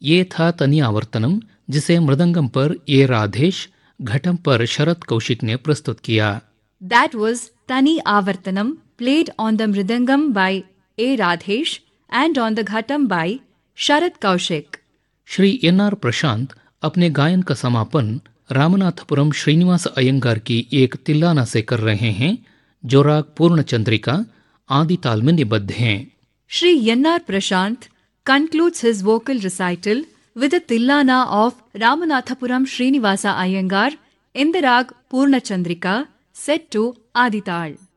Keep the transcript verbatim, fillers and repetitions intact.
ये था तनी आवर्तनम, जिसे मृदंगम पर ए राधेश, घटम पर शरद कौशिक ने प्रस्तुत किया। That was Tani Avartanam, played on the Mridangam by A. Radhesh and on the Ghatam by Sharad Kaushik. Shri N R प्रशांत अपने गायन का समापन रामनाथपुरम श्रीनिवास अयंगार की एक तिल्लाना से कर रहे हैं, जो राग पूर्ण चंद्रिका आदि ताल में निबद्ध हैं। Shri Yannar Prashant concludes his vocal recital with a Tillana of Ramanathapuram Srinivasa Iyengar in the rag Purna Chandrika set to Adital.